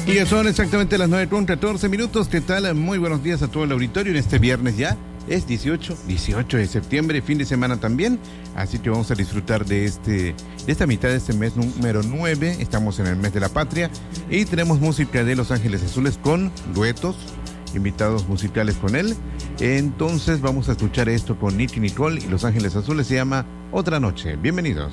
Y ya son exactamente las 9:14 minutos. ¿Qué tal? Muy buenos días a todo el auditorio en este viernes ya. Es 18 de septiembre, fin de semana también. Así que vamos a disfrutar de esta mitad de este mes número 9. Estamos en el mes de la patria y tenemos música de Los Ángeles Azules con duetos, invitados musicales con él. Entonces vamos a escuchar esto con Nicky Nicole y Los Ángeles Azules. Se llama Otra Noche. Bienvenidos.